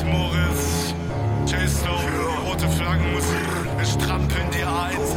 Moritz, J-Stone, rote Flaggenmusik, wir strampeln die A1